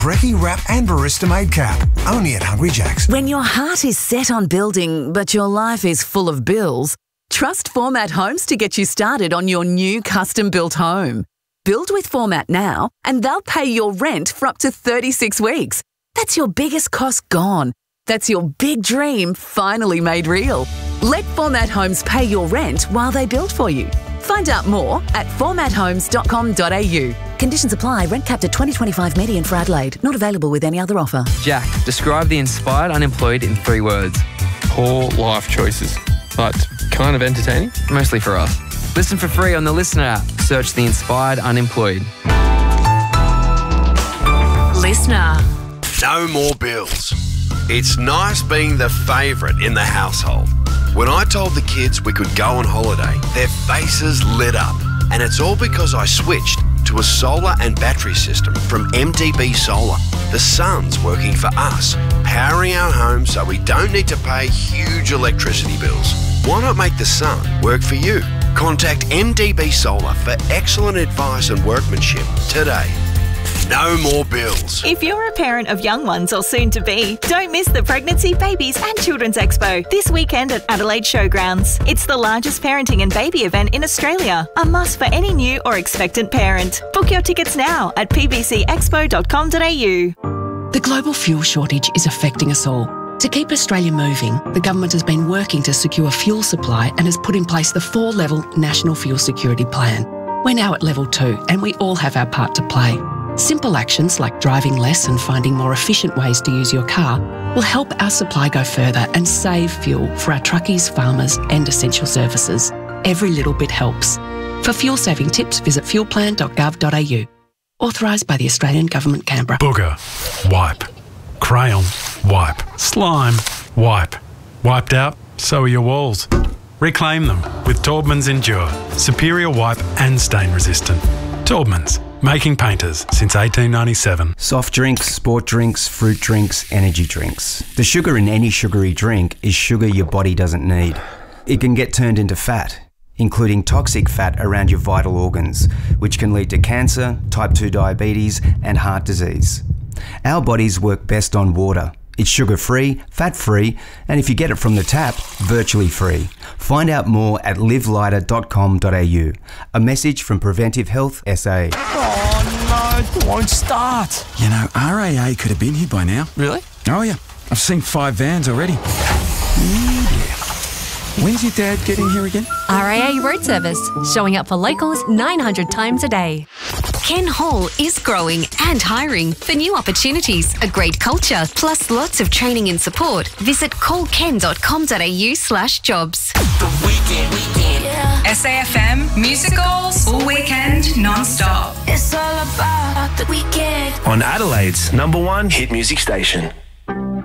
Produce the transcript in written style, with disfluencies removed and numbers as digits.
Brekkie Wrap and Barista Made Cap. Only at Hungry Jack's. When your heart is set on building, but your life is full of bills, trust Format Homes to get you started on your new custom-built home. Build with Format now, and they'll pay your rent for up to 36 weeks. That's your biggest cost gone. That's your big dream finally made real. Let Format Homes pay your rent while they build for you. Find out more at formathomes.com.au. Conditions apply. Rent capped at $20.25 median for Adelaide. Not available with any other offer. Jack, describe the inspired unemployed in 3 words. Poor life choices, but kind of entertaining. Mostly for us. Listen for free on the Listener app. Search the inspired unemployed. Listener. No more bills. It's nice being the favourite in the household. When I told the kids we could go on holiday, their faces lit up. And it's all because I switched to a solar and battery system from MTB Solar. The sun's working for us, powering our home so we don't need to pay huge electricity bills. Why not make the sun work for you? Contact MTB Solar for excellent advice and workmanship today. No more bills. If you're a parent of young ones or soon to be, don't miss the Pregnancy, Babies and Children's Expo this weekend at Adelaide Showgrounds. It's the largest parenting and baby event in Australia, a must for any new or expectant parent. Book your tickets now at pbcexpo.com.au. The global fuel shortage is affecting us all. To keep Australia moving, the government has been working to secure fuel supply and has put in place the 4-level National Fuel Security Plan. We're now at level 2 and we all have our part to play. Simple actions like driving less and finding more efficient ways to use your car will help our supply go further and save fuel for our truckies, farmers and essential services. Every little bit helps. For fuel saving tips, visit fuelplan.gov.au. Authorised by the Australian Government, Canberra. Booger, wipe. Crayon, wipe. Slime, wipe. Wiped out, so are your walls. Reclaim them with Taubman's Endure. Superior wipe and stain resistant. Taubman's, making painters since 1897. Soft drinks, sport drinks, fruit drinks, energy drinks. The sugar in any sugary drink is sugar your body doesn't need. It can get turned into fat, including toxic fat around your vital organs, which can lead to cancer, type 2 diabetes and heart disease. Our bodies work best on water. It's sugar-free, fat-free, and if you get it from the tap, virtually free. Find out more at livelighter.com.au. A message from Preventive Health SA. Oh no, it won't start. You know, RAA could have been here by now. Really? Oh yeah, I've seen 5 vans already. When's your dad getting here again? RAA Road Service, showing up for locals 900 times a day. Ken Hall is growing and hiring for new opportunities, a great culture, plus lots of training and support. Visit callken.com.au/jobs. The weekend. Yeah. SAFM, musicals, all weekend, non-stop. It's all about the weekend. On Adelaide's #1 hit music station.